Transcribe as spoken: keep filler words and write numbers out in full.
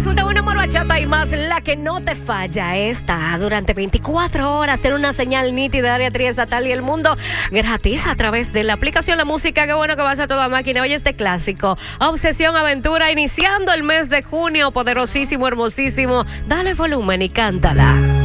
disfruta una amor bachata y más, la que no te falla. Esta durante veinticuatro horas tiene una señal nítida, área triestatal y el mundo gratis a través de la aplicación La Música. Qué bueno que vas a toda máquina. Oye, este clásico, Obsesión Aventura, iniciando el mes de junio, poderosísimo, hermosísimo. Dale volumen y cántala.